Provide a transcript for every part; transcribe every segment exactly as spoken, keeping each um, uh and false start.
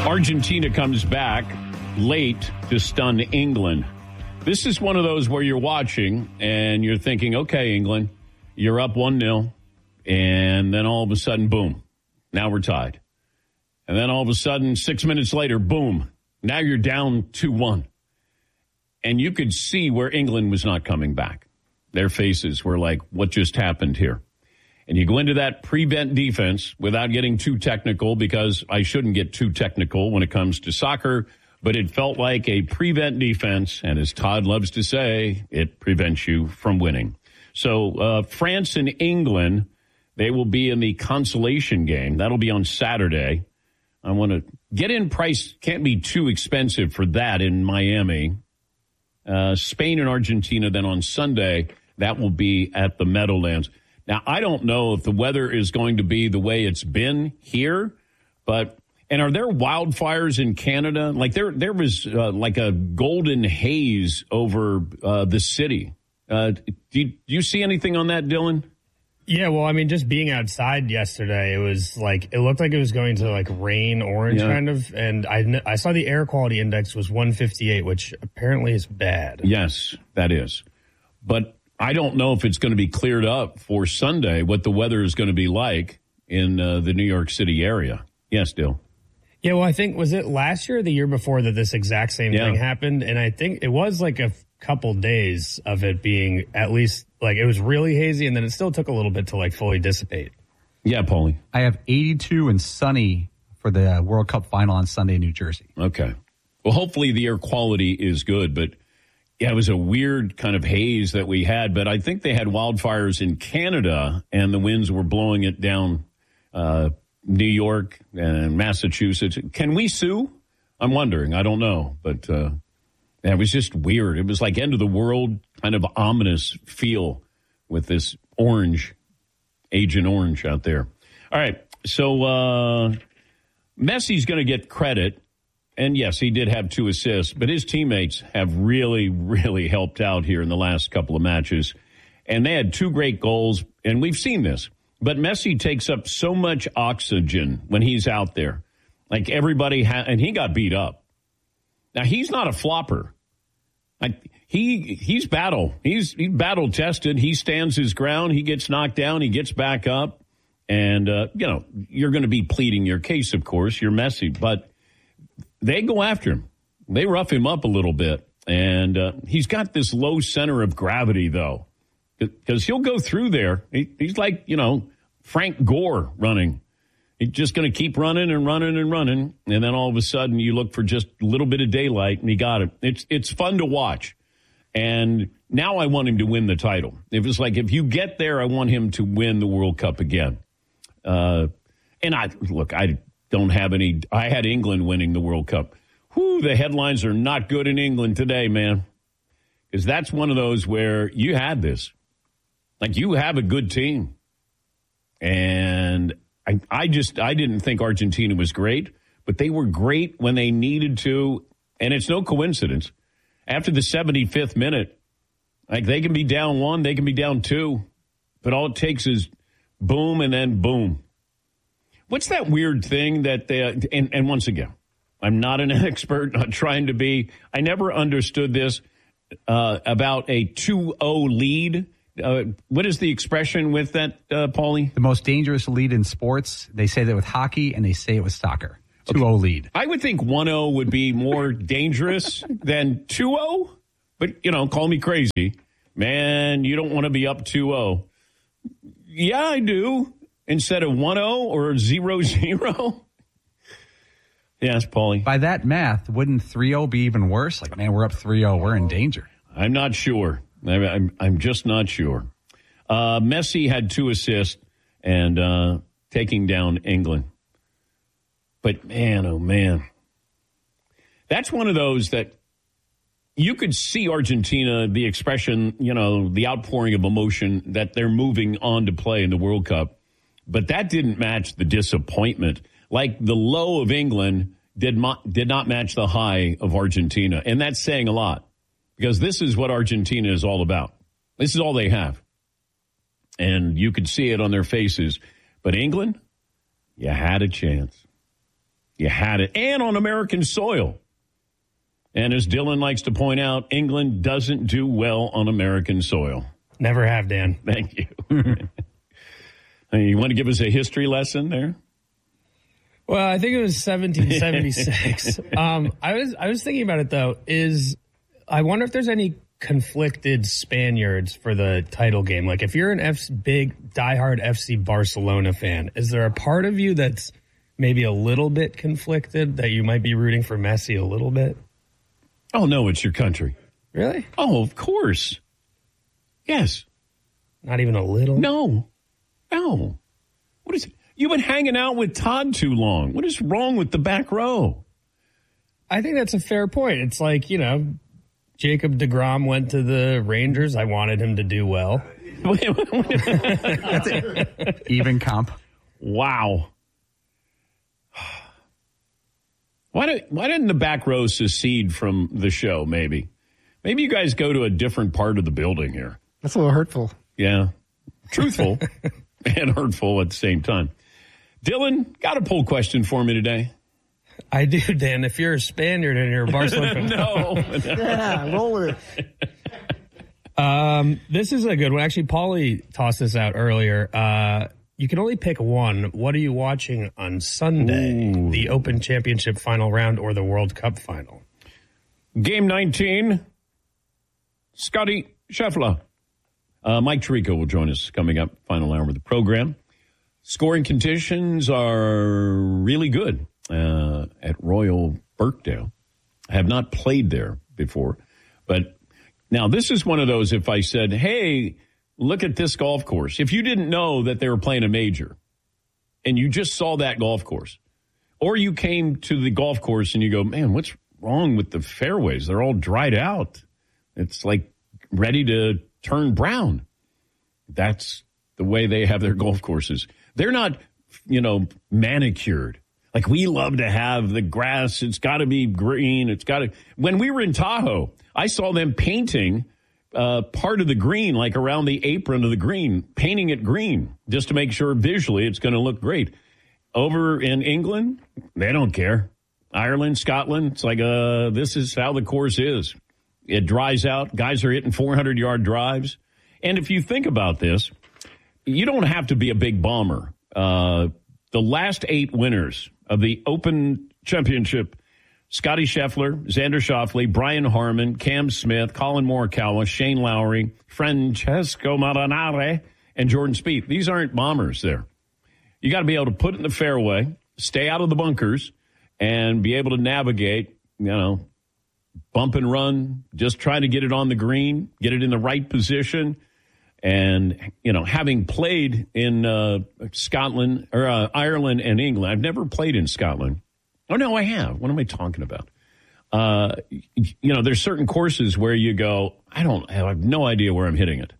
Argentina comes back late to stun England. This is one of those where you're watching and you're thinking, okay, England, you're up one nil, and then all of a sudden, boom, now we're tied. And then all of a sudden, six minutes later, boom, now you're down two one. And you could see where England was not coming back. Their faces were like, what just happened here? And you go into that prevent defense without getting too technical, because I shouldn't get too technical when it comes to soccer, but it felt like a prevent defense, and as Todd loves to say, it prevents you from winning. So uh, France and England, they will be in the consolation game. That'll be on Saturday. I want to get in price. Can't be too expensive for that in Miami. Uh, Spain and Argentina, then on Sunday, that will be at the Meadowlands. Now, I don't know if the weather is going to be the way it's been here, but, and are there wildfires in Canada? Like there, there was uh, like a golden haze over uh, the city. Uh, do, you, do you see anything on that, Dylan? Yeah, well, I mean, just being outside yesterday, it was like, it looked like it was going to like rain orange yeah. kind of. And I, I saw the air quality index was one fifty-eight, which apparently is bad. Yes, that is. But I don't know if it's going to be cleared up for Sunday, what the weather is going to be like in uh, the New York City area. Yes, Dill. Yeah, well, I think, was it last year or the year before that this exact same yeah. thing happened? And I think it was like a couple days of it being at least, like, it was really hazy, and then it still took a little bit to, like, fully dissipate. Yeah, Paulie. I have eighty-two and sunny for the World Cup final on Sunday in New Jersey. Okay. Well, hopefully the air quality is good, but yeah, it was a weird kind of haze that we had, but I think they had wildfires in Canada, and the winds were blowing it down uh, New York and Massachusetts. Can we sue? I'm wondering. I don't know, but uh, yeah, it was just weird. It was like end of the world, kind of ominous feel with this orange, Agent Orange out there. All right, so uh, Messi's going to get credit. And, yes, he did have two assists, but his teammates have really, really helped out here in the last couple of matches. And they had two great goals, and we've seen this. But Messi takes up so much oxygen when he's out there. Like everybody, ha- and he got beat up. Now, he's not a flopper. Like, he he's battle. He's, he's battle-tested. He stands his ground. He gets knocked down. He gets back up. And, uh, you know, you're going to be pleading your case, of course. You're Messi, but they go after him. They rough him up a little bit. And uh, he's got this low center of gravity, though, because he'll go through there. He, he's like, you know, Frank Gore running. He's just going to keep running and running and running. And then all of a sudden you look for just a little bit of daylight, and he got it. It's, it's fun to watch. And now I want him to win the title. It was like, if you get there, I want him to win the World Cup again. Uh, and I look, I don't have any. I had England winning the World Cup. Whew, the headlines are not good in England today, man. Because that's one of those where you had this. Like, you have a good team. And I, I just, I didn't think Argentina was great, but they were great when they needed to. And it's no coincidence. After the seventy-fifth minute, like, they can be down one, they can be down two. But all it takes is boom and then boom. What's that weird thing that they, and, and once again, I'm not an expert, not trying to be. I never understood this uh, about a two oh lead. Uh, what is the expression with that, uh, Paulie? The most dangerous lead in sports. They say that with hockey, and they say it with soccer. two oh okay. lead. I would think one oh would be more dangerous than two oh. But, you know, call me crazy. Man, you don't want to be up two oh. Yeah, I do. Instead of one oh or zero zero? Yes, Paulie. By that math, wouldn't three oh be even worse? Like, man, we're up three oh. We're in danger. I'm not sure. I'm, I'm just not sure. Uh, Messi had two assists and uh, taking down England. But, man, oh, man. That's one of those that you could see Argentina, the expression, you know, the outpouring of emotion that they're moving on to play in the World Cup. But that didn't match the disappointment. Like, the low of England did not, did not match the high of Argentina. And that's saying a lot, because this is what Argentina is all about. This is all they have. And you could see it on their faces. But England, you had a chance. You had it. And on American soil. And as Dylan likes to point out, England doesn't do well on American soil. Never have, Dan. Thank you. You want to give us a history lesson there? Well, I think it was seventeen seventy-six. um, I was I was thinking about it, though. Is I wonder if there's any conflicted Spaniards for the title game. Like, if you're an F- big, diehard F C Barcelona fan, is there a part of you that's maybe a little bit conflicted, that you might be rooting for Messi a little bit? Oh, no, it's your country. Really? Oh, of course. Yes. Not even a little? No. No. What is it? You've been hanging out with Todd too long. What is wrong with the back row? I think that's a fair point. It's like, you know, Jacob deGrom went to the Rangers. I wanted him to do well. That's it. Even comp. Wow. Why, did, why didn't the back row secede from the show, maybe? Maybe you guys go to a different part of the building here. That's a little hurtful. Yeah. Truthful and hurtful at the same time. Dylan, got a poll question for me today? I do, Dan. If you're a Spaniard and you're a Barcelona fan. No. Yeah, roll with it. Um, this is a good one. Actually, Paulie tossed this out earlier. Uh, you can only pick one. What are you watching on Sunday? Ooh. The Open Championship final round or the World Cup final? Game nineteen, Scotty Scheffler. Uh, Mike Tirico will join us coming up, final hour of the program. Scoring conditions are really good uh, at Royal Birkdale. I have not played there before. But now this is one of those, if I said, hey, look at this golf course. If you didn't know that they were playing a major and you just saw that golf course, or you came to the golf course and you go, man, what's wrong with the fairways? They're all dried out. It's like ready to turn brown. That's the way they have their golf courses. They're not, you know, manicured. Like we love to have the grass. It's got to be green. It's got to. When we were in Tahoe, I saw them painting uh, part of the green, like around the apron of the green, painting it green just to make sure visually it's going to look great. Over in England, they don't care. Ireland, Scotland, it's like, uh, this is how the course is. It dries out. Guys are hitting four hundred yard drives. And if you think about this, you don't have to be a big bomber. Uh, the last eight winners of the Open Championship, Scotty Scheffler, Xander Schauffele, Brian Harman, Cam Smith, Colin Morikawa, Shane Lowry, Francesco Molinari, and Jordan Spieth. These aren't bombers there. You got to be able to put it in the fairway, stay out of the bunkers, and be able to navigate, you know, bump and run, just try to get it on the green, get it in the right position. And, you know, having played in uh, Scotland or uh, Ireland and England, I've never played in Scotland. Oh, no, I have. What am I talking about? Uh, you know, there's certain courses where you go, I don't I have no idea where I'm hitting it.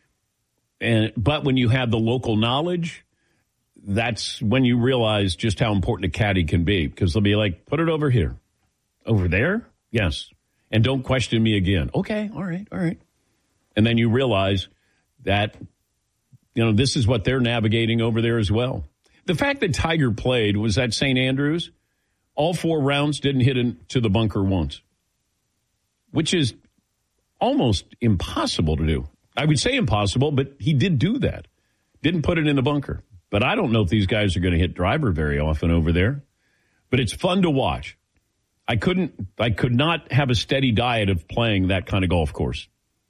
And but when you have the local knowledge, that's when you realize just how important a caddy can be, because they'll be like, put it over here. Over there? Yes. And don't question me again. Okay, all right, all right. And then you realize that, you know, this is what they're navigating over there as well. The fact that Tiger played was at Saint Andrews, all four rounds didn't hit into the bunker once, which is almost impossible to do. I would say impossible, but he did do that. Didn't put it in the bunker. But I don't know if these guys are going to hit driver very often over there. But it's fun to watch. I couldn't, I could not have a steady diet of playing that kind of golf course.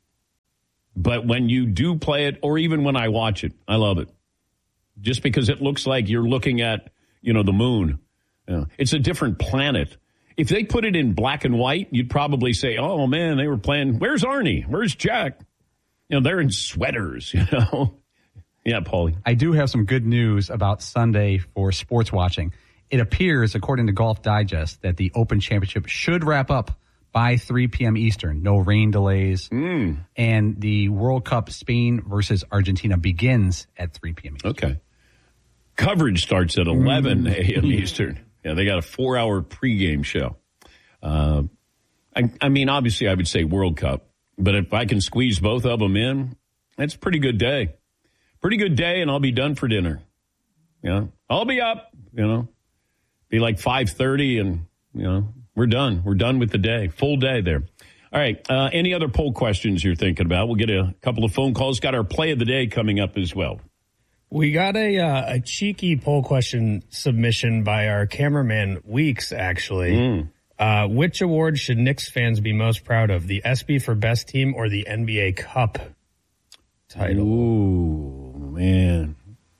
But when you do play it, or even when I watch it, I love it. Just because it looks like you're looking at, you know, the moon. You know, it's a different planet. If they put it in black and white, you'd probably say, oh, man, they were playing, where's Arnie? Where's Jack? You know, they're in sweaters, you know. Yeah, Paulie. I do have some good news about Sunday for sports watching. It appears, according to Golf Digest, that the Open Championship should wrap up by three p.m. Eastern. No rain delays. Mm. And the World Cup Spain versus Argentina begins at three p.m. Eastern. Okay. Coverage starts at eleven a.m. Eastern. Yeah, they got a four-hour pregame show. Uh, I, I mean, obviously, I would say World Cup. But if I can squeeze both of them in, that's a pretty good day. Pretty good day, and I'll be done for dinner. Yeah, I'll be up, you know. be like five thirty, and, you know, we're done. We're done with the day. Full day there. All right. Uh, any other poll questions you're thinking about? We'll get a couple of phone calls. Got our play of the day coming up as well. We got a uh, a cheeky poll question submission by our cameraman Weeks, actually. Mm. Uh, which award should Knicks fans be most proud of, the ESPY for best team or the N B A Cup title? Ooh, man.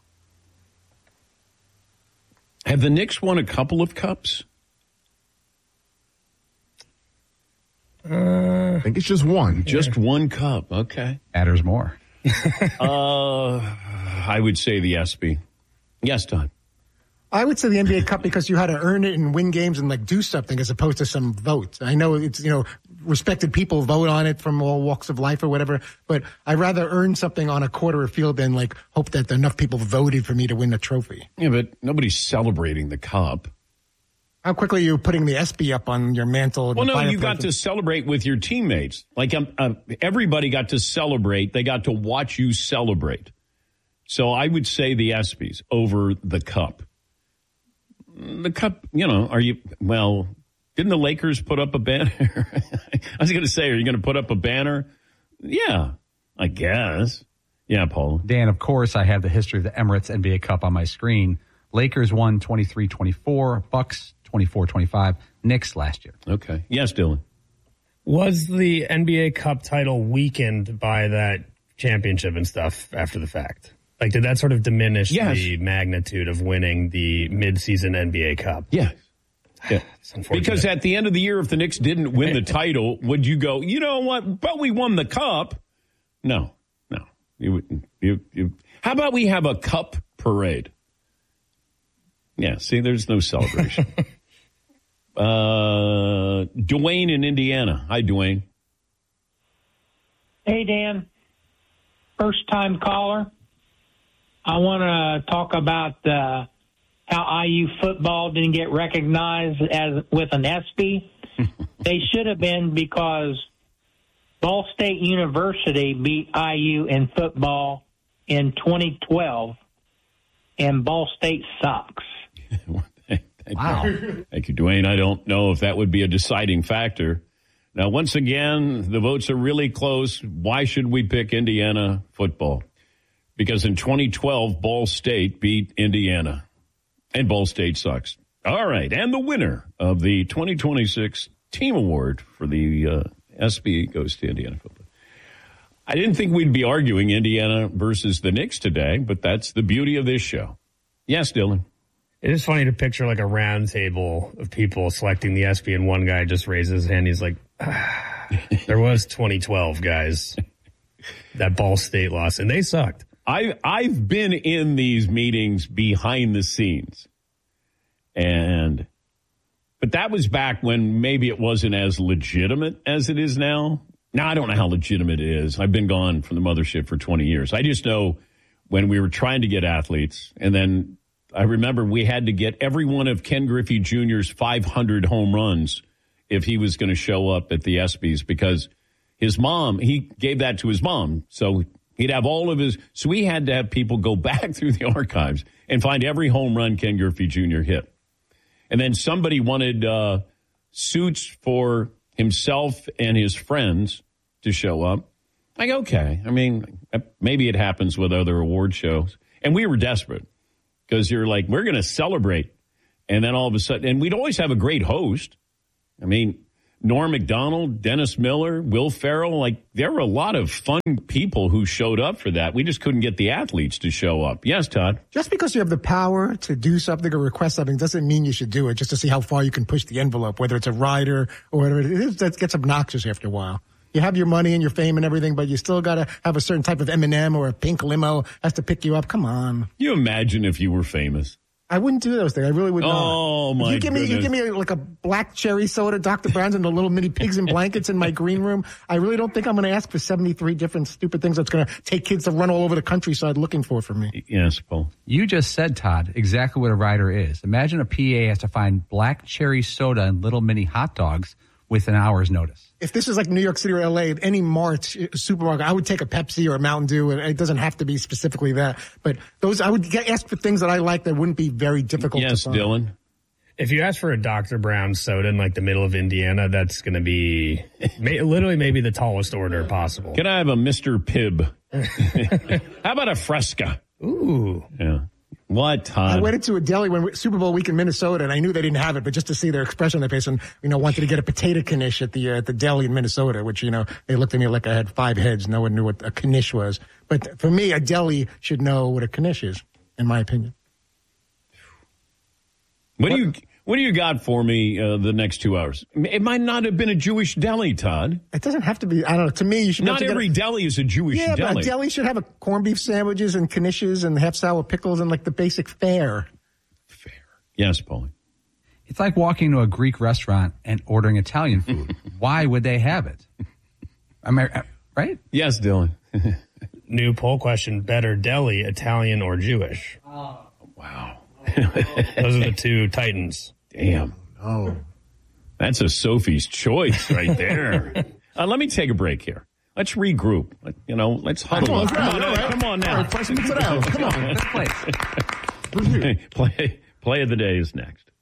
Have the Knicks won a couple of cups? Uh, I think it's just one. Just yeah. one cup. Okay. Matters more. uh, I would say the ESPY. Yes, Todd. I would say the N B A Cup because you had to earn it and win games and like do something as opposed to some vote. I know it's, you know, respected people vote on it from all walks of life or whatever, but I'd rather earn something on a quarter of field than like hope that enough people voted for me to win the trophy. Yeah, but nobody's celebrating the cup. How quickly are you putting the ESPY up on your mantle? Well, no, you got to celebrate with your teammates. Like um, uh, everybody got to celebrate. They got to watch you celebrate. So I would say the ESPYs over the cup. The cup, you know, are you, well, didn't the Lakers put up a banner? I was going to say, are you going to put up a banner? Yeah, I guess. Yeah, Paul. Dan, of course, I have the history of the Emirates N B A Cup on my screen. Lakers won twenty-three twenty-four, Bucks twenty-four twenty-five, Knicks last year. Okay. Yes, Dylan. Was the N B A Cup title weakened by that championship and stuff after the fact? Like, did that sort of diminish yes. the magnitude of winning the midseason N B A Cup? Yes. Yeah. Because at the end of the year, if the Knicks didn't win the title, would you go, you know what, but we won the cup? No, no. You, you, you. How about we have a cup parade? Yeah, see, there's no celebration. uh, Dwayne in Indiana. Hi, Dwayne. Hey, Dan. First-time caller. I want to talk about uh, how I U football didn't get recognized as with an ESPY. They should have been, because Ball State University beat I U in football in twenty twelve, and Ball State sucks. Wow. Thank you, Dwayne. I don't know if that would be a deciding factor. Now, once again, the votes are really close. Why should we pick Indiana football? Because in twenty twelve, Ball State beat Indiana, and Ball State sucks. All right, and the winner of the twenty twenty-six Team Award for the uh, ESPY goes to Indiana football. I didn't think we'd be arguing Indiana versus the Knicks today, but that's the beauty of this show. Yes, Dylan. It is funny to picture like a round table of people selecting the ESPY, and one guy just raises his hand. He's like, ah, there was twenty twelve, guys. That Ball State lost, and they sucked. I, I've been in these meetings behind the scenes, and but that was back when maybe it wasn't as legitimate as it is now. Now, I don't know how legitimate it is. I've been gone from the mothership for twenty years. I just know when we were trying to get athletes, and then I remember we had to get every one of Ken Griffey Junior's five hundred home runs if he was going to show up at the ESPYs, because his mom, he gave that to his mom, so he'd have all of his, so we had to have people go back through the archives and find every home run Ken Griffey Junior hit. And then somebody wanted uh, suits for himself and his friends to show up. Like, okay, I mean, maybe it happens with other award shows. And we were desperate because you're like, we're going to celebrate. And then all of a sudden, and we'd always have a great host. I mean, Norm Macdonald, Dennis Miller, Will Ferrell, like there were a lot of fun people who showed up for that. We just couldn't get the athletes to show up. Yes, Todd? Just because you have the power to do something or request something doesn't mean you should do it, just to see how far you can push the envelope, whether it's a rider or whatever it is. That gets obnoxious after a while. You have your money and your fame and everything, but you still got to have a certain type of M and M or a pink limo has to pick you up. Come on. You imagine if you were famous. I wouldn't do those things. I really would not. Oh, my you give me, goodness. You give me like a black cherry soda, Doctor Brown's, and the little mini pigs in blankets in my green room. I really don't think I'm going to ask for seventy-three different stupid things that's going to take kids to run all over the countryside looking for for me. Yes, Paul. You just said, Todd, exactly what a rider is. Imagine a P A has to find black cherry soda and little mini hot dogs with an hour's notice. If this is like New York City or L A, any mart supermarket, I would take a Pepsi or a Mountain Dew. And it doesn't have to be specifically that. But those, I would get, ask for things that I like that wouldn't be very difficult yes, to find. Yes, Dylan. If you ask for a Doctor Brown soda in like the middle of Indiana, that's going to be may, literally maybe the tallest order possible. Can I have a Mister Pibb? How about a Fresca? Ooh. Yeah. What, Todd? I went into a deli when Super Bowl week in Minnesota, and I knew they didn't have it, but just to see their expression on their face, and you know, wanted to get a potato knish at the uh, at the deli in Minnesota, which you know they looked at me like I had five heads. No one knew what a knish was. But for me, a deli should know what a knish is, in my opinion. What do you What do you got for me uh, the next two hours? It might not have been a Jewish deli, Todd. It doesn't have to be. I don't know. To me, you should. Not every a, deli is a Jewish yeah, deli. But a deli should have a corned beef sandwiches and knishes and half sour pickles and like the basic fare. Fair. Yes, Paulie. It's like walking to a Greek restaurant and ordering Italian food. Why would they have it? Amer- right? Yes, Dylan. New poll question: better deli, Italian or Jewish? Oh, wow. Those are the two titans. Damn. Oh. That's a Sophie's choice right there. uh, let me take a break here. Let's regroup. Let, you know, let's huddle Come on, up. Come on, right. come on now. All right, play some it out. Come on. Let's play. play, play of the day is next.